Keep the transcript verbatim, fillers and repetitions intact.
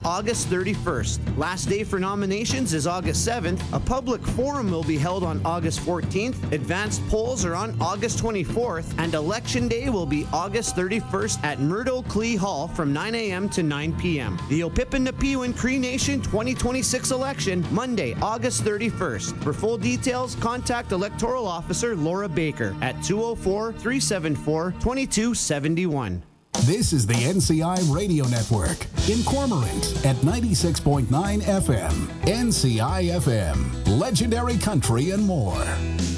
August thirty-first. Last day for nominations is August seventh. A public forum will be held on August fourteenth. Advanced polls are on August twenty-fourth. And Election Day will be August thirty-first at Murdo Clee Hall from nine a.m. to nine p.m. The Opipinapiwan Cree Nation twenty twenty-six election, Monday, August thirty-first. For full details, contact Electoral Officer Laura Baker at two oh four, three seven four, two two seven one. This is the N C I Radio Network in Cormorant at ninety-six point nine F M. N C I F M, legendary country and more.